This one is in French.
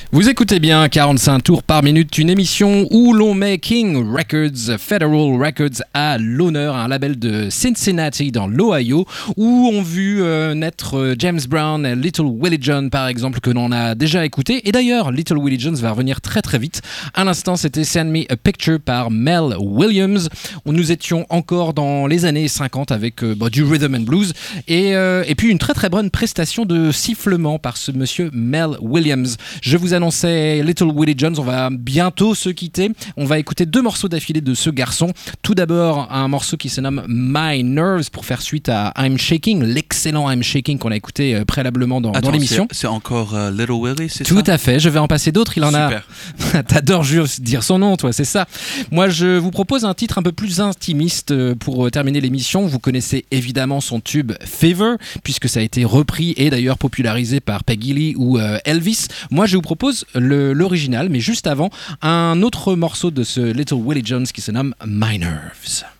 Vous écoutez bien 45 tours par minute, une émission où l'on met King Records, Federal Records à l'honneur, un label de Cincinnati dans l'Ohio, où on vu naître James Brown et Little Willie John par exemple, que l'on a déjà écouté. Et d'ailleurs, Little Willie John va revenir très très vite. À l'instant, c'était Send Me a Picture par Mel Williams. Nous étions encore dans les années 50 avec du rhythm and blues et puis une très très bonne prestation de sifflement par ce monsieur Mel Williams. Je vous annonçais Little Willie John, on va bientôt se quitter. On va écouter 2 morceaux d'affilée de ce garçon. Tout d'abord, un morceau qui se nomme My Nerves pour faire suite à I'm Shaking, l'excellent I'm Shaking qu'on a écouté préalablement dans l'émission. C'est encore Little Willie, c'est ça? Tout à fait, je vais en passer d'autres, il en Super. a. T'adores dire son nom, toi, c'est ça. Moi, je vous propose un titre un peu plus intimiste pour terminer l'émission. Vous connaissez évidemment son tube Fever, puisque ça a été repris et d'ailleurs popularisé par Peggy Lee ou Elvis. Moi, je vous propose l'original, mais juste avant, un autre morceau de ce Little Willie John qui se nomme My Nerves.